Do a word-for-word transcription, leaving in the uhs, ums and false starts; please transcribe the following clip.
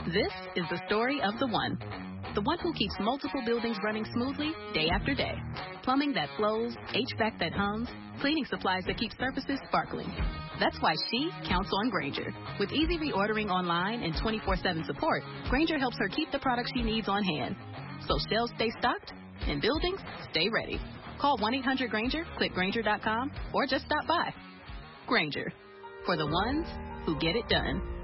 This is the story of the one. The one who keeps multiple buildings running smoothly day after day. Plumbing that flows, H V A C that hums, cleaning supplies that keep surfaces sparkling. That's why she counts on Grainger. With easy reordering online and twenty-four seven support, Grainger helps her keep the products she needs on hand. So shelves stay stocked and buildings stay ready. Call one eight hundred Grainger, click Grainger dot com, or just stop by. Grainger, for the ones who get it done.